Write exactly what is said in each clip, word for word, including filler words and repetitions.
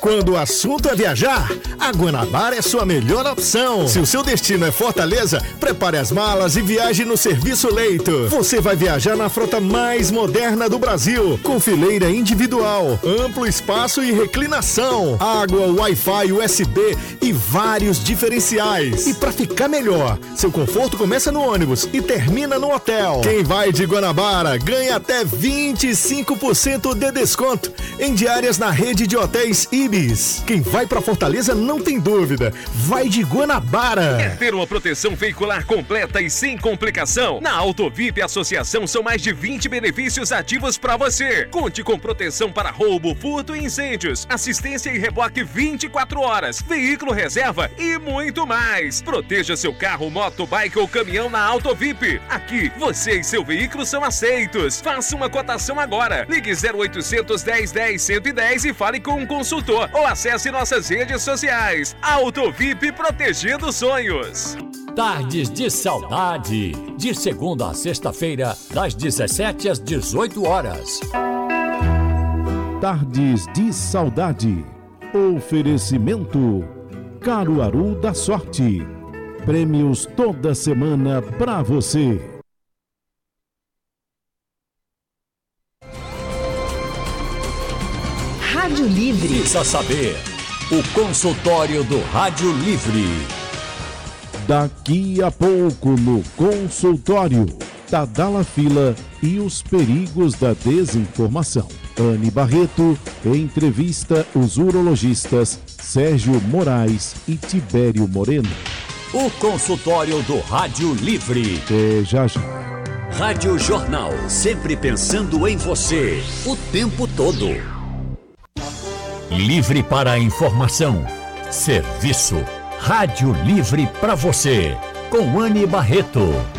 Quando o assunto é viajar, a Guanabara é sua melhor opção. Se o seu destino é Fortaleza, prepare as malas e viaje no Serviço Leito. Você vai viajar na frota mais moderna do Brasil, com fileira individual, amplo espaço e reclinação, água, Wi-Fi, U S B e vários diferenciais. E para ficar melhor, seu conforto começa no ônibus e termina no hotel. Quem vai de Guanabara ganha até vinte e cinco por cento de desconto em diárias na rede de hotéis Ibis. Quem vai para Fortaleza não tem dúvida, vai de Guanabara. Quer ter uma proteção veicular completa e sem complicação? Na Autovip Associação são mais de vinte benefícios ativos para você. Conte com proteção para roubo, furto e incêndios, assistência e reboque vinte e quatro horas, veículo reserva e muito mais. Proteja seu carro, moto, bike ou caminhão na Autovip. Aqui, você e seu veículo são aceitos. Faça uma cotação agora. Ligue zero oitocentos, dez, dez, cento e dez e fale com um consultor ou acesse nossas redes sociais. Autovip, protegendo sonhos. Tardes de Saudade, de segunda a sexta-feira, das dezessete às dezoito horas. Tardes de Saudade. Oferecimento Caruaru da Sorte. Prêmios toda semana pra você. Rádio Livre. Precisa saber. O consultório do Rádio Livre. Daqui a pouco no consultório, Tadala Fila e os perigos da desinformação. Anne Barreto entrevista os urologistas Sérgio Moraes e Tibério Moreno. O consultório do Rádio Livre. É já já. Rádio Jornal, sempre pensando em você, o tempo todo. Livre para a informação. Serviço. Rádio Livre para você. Com Anne Barreto.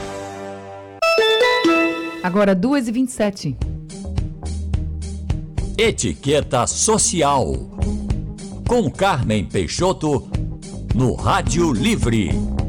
Agora duas e vinte e sete. Etiqueta Social. Com Carmen Peixoto. No Rádio Livre.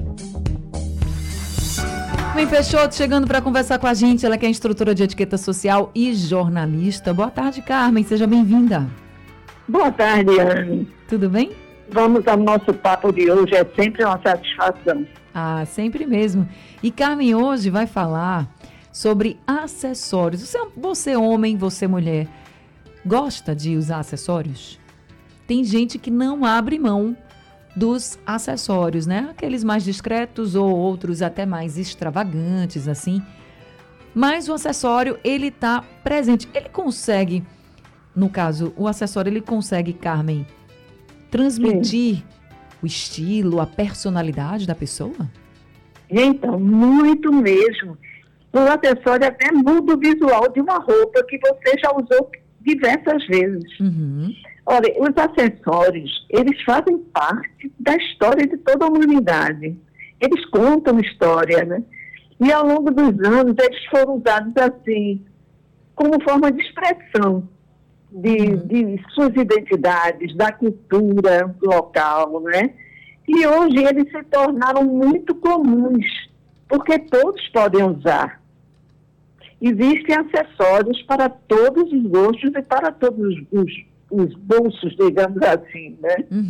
Carmen Peixoto chegando para conversar com a gente. Ela que é instrutora de etiqueta social e jornalista. Boa tarde, Carmen. Seja bem-vinda. Boa tarde, Anne. Tudo bem? Vamos ao nosso papo de hoje. É sempre uma satisfação. Ah, sempre mesmo. E Carmen hoje vai falar sobre acessórios. Você, você homem, você mulher, gosta de usar acessórios? Tem gente que não abre mão dos acessórios, né? Aqueles mais discretos ou outros até mais extravagantes, assim. Mas o acessório, ele tá presente. Ele consegue, no caso, o acessório, ele consegue, Carmen, transmitir Sim. o estilo, a personalidade da pessoa? Então, muito mesmo. O acessório até muda o visual de uma roupa que você já usou diversas vezes. Uhum. Olha, os acessórios, eles fazem parte da história de toda a humanidade. Eles contam história, né? E ao longo dos anos, eles foram usados assim, como forma de expressão de, uhum. de suas identidades, da cultura local, né? E hoje eles se tornaram muito comuns, porque todos podem usar. Existem acessórios para todos os gostos e para todos os, os bolsos, digamos assim, né? Uhum.